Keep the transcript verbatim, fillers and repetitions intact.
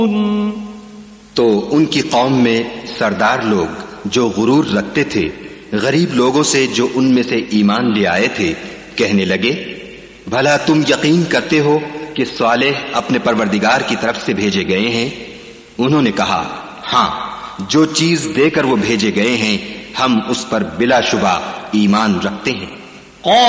तो उनकी कौम में सरदार लोग जो गुरूर रखते थे गरीब लोगों से जो उनमें से ईमान ले आए थे, कहने लगे, भला तुम यकीन करते हो कि सालेह अपने परवरदिगार की तरफ से भेजे गए हैं? उन्होंने कहा, हां, जो चीज देकर वो भेजे गए हैं हम उस पर बिलाशुबा ईमान रखते हैं।